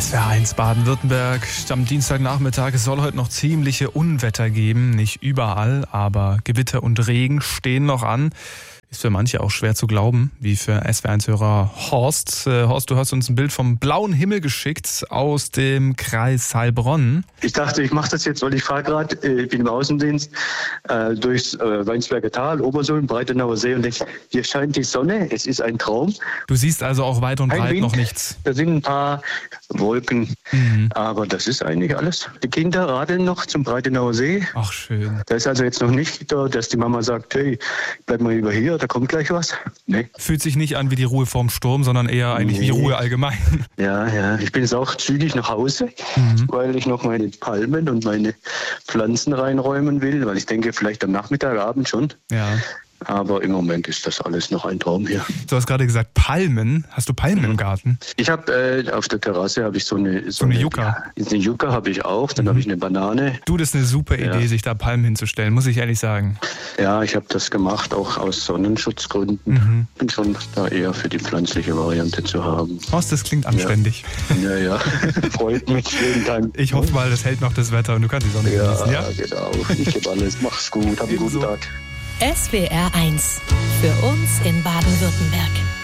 SWR1 Baden-Württemberg. Am Dienstagnachmittag, es soll heute noch ziemliche Unwetter geben. Nicht überall, aber Gewitter und Regen stehen noch an. Ist für manche auch schwer zu glauben, wie für SWR1-Hörer Horst. Horst, du hast uns ein Bild vom blauen Himmel geschickt aus dem Kreis Heilbronn. Ich dachte, ich mache das jetzt, weil ich fahre gerade, ich bin im Außendienst, durchs Weinsberger Tal, Obersulm, Breitenauer See und hier scheint die Sonne, es ist ein Traum. Du siehst also auch weit und breit noch nichts. Da sind ein paar Wolken, aber das ist eigentlich alles. Die Kinder radeln noch zum Breitenauer See. Ach, schön. Da ist also jetzt noch nicht da, dass die Mama sagt, hey, bleib mal lieber hier, da kommt gleich was. Nee. Fühlt sich nicht an wie die Ruhe vorm Sturm, sondern eher eigentlich wie Ruhe allgemein. Ja, ich bin jetzt auch zügig nach Hause, weil ich noch meine Palmen und meine Pflanzen reinräumen will, weil ich denke, vielleicht am Nachmittag, Abend schon. Ja. Aber im Moment ist das alles noch ein Traum hier. Du hast gerade gesagt Palmen. Hast du Palmen im Garten? Ich habe auf der Terrasse habe ich so eine Yucca. Eine Yucca habe ich auch, dann habe ich eine Banane. Du, das ist eine super Idee, sich da Palmen hinzustellen, muss ich ehrlich sagen. Ja, ich habe das gemacht, auch aus Sonnenschutzgründen. Bin schon da eher für die pflanzliche Variante zu haben. Horst, das klingt anständig. Ja. Freut mich. Vielen Dank. Ich hoffe mal, das hält noch das Wetter und du kannst die Sonne genießen. Ja, genau. Ich gebe alles. Mach's gut. Hab einen guten Tag. SWR1 für uns in Baden-Württemberg.